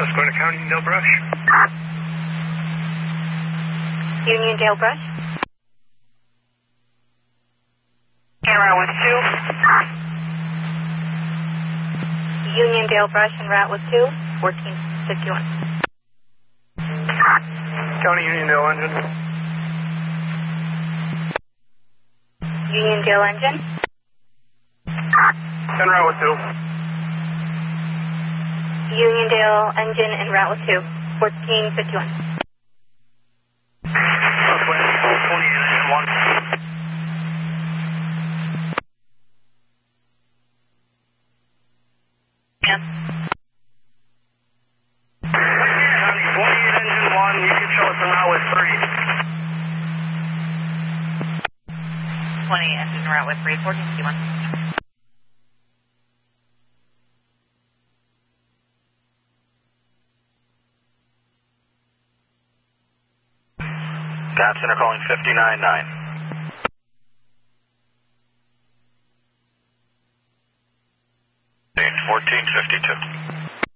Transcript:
Susquehanna County, Uniondale Brush. Uniondale Brush. Camera with 2. Uniondale Brush and route with 2, 1451. County Uniondale engine. Uniondale engine. En route with 2. Uniondale engine en route with 2, 1451. Southwest 28 engine 1. Yes. County 28 engine 1, you can show us en route with 3. 20 engine route with 3, 1451. Gap Center calling 59-9. 1452.